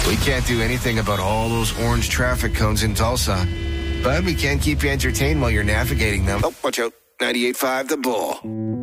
We can't do anything about all those orange traffic cones in Tulsa, but we can keep you entertained while you're navigating them. Oh, watch out. 98.5 The Bull.